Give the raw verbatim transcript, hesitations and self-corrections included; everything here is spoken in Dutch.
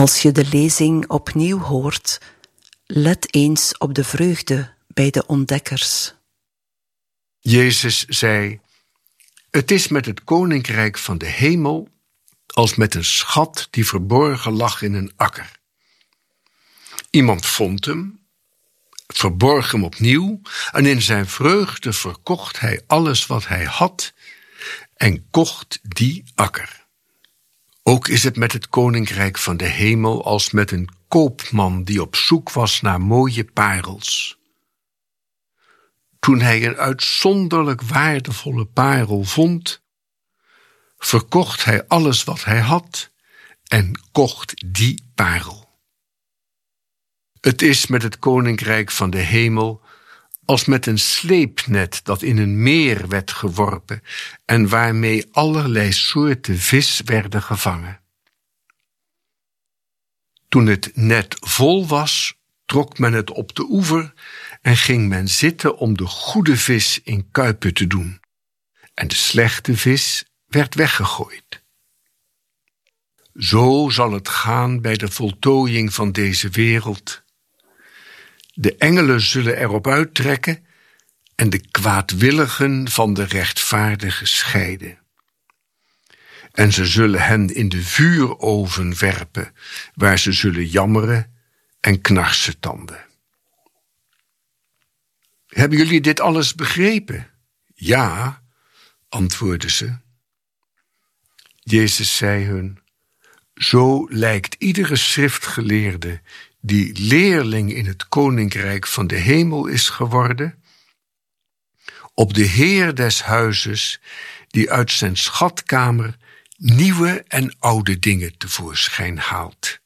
Als je de lezing opnieuw hoort, let eens op de vreugde bij de ontdekkers. Jezus zei: het is met het koninkrijk van de hemel als met een schat die verborgen lag in een akker. Iemand vond hem, verborg hem opnieuw en in zijn vreugde verkocht hij alles wat hij had en kocht die akker. Ook is het met het koninkrijk van de hemel als met een koopman die op zoek was naar mooie parels. Toen hij een uitzonderlijk waardevolle parel vond, verkocht hij alles wat hij had en kocht die parel. Het is met het koninkrijk van de hemel als met een sleepnet dat in een meer werd geworpen en waarmee allerlei soorten vis werden gevangen. Toen het net vol was, trok men het op de oever en ging men zitten om de goede vis in kuipen te doen. En de slechte vis werd weggegooid. Zo zal het gaan bij de voltooiing van deze wereld. De engelen zullen erop uittrekken en de kwaadwilligen van de rechtvaardigen scheiden. En ze zullen hen in de vuuroven werpen, waar ze zullen jammeren en knarsetanden. Hebben jullie dit alles begrepen? Ja, antwoordden ze. Jezus zei hun: zo lijkt iedere schriftgeleerde die leerling in het koninkrijk van de hemel is geworden, op de Heer des huizes, die uit zijn schatkamer nieuwe en oude dingen tevoorschijn haalt.